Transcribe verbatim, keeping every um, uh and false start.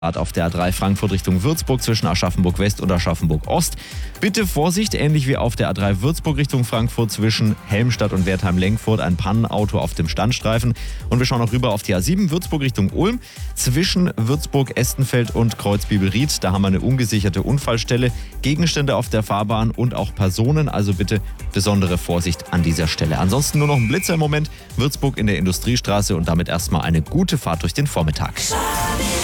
Auf der A drei Frankfurt Richtung Würzburg zwischen Aschaffenburg West und Aschaffenburg Ost. Bitte Vorsicht, ähnlich wie auf der A drei Würzburg Richtung Frankfurt zwischen Helmstadt und Wertheim-Lenkfurt, ein Pannenauto auf dem Standstreifen. Und wir schauen auch rüber auf die A sieben Würzburg Richtung Ulm zwischen Würzburg-Estenfeld und Kreuzbibelried. Da haben wir eine ungesicherte Unfallstelle, Gegenstände auf der Fahrbahn und auch Personen, also bitte besondere Vorsicht an dieser Stelle. Ansonsten nur noch ein Blitzer im Moment, Würzburg in der Industriestraße und damit erstmal eine gute Fahrt durch den Vormittag.